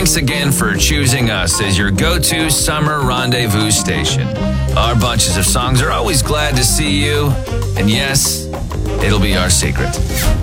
Thanks again for choosing us as your go-to summer rendezvous station. Our bunches of songs are always glad to see you, and yes, it'll be our secret.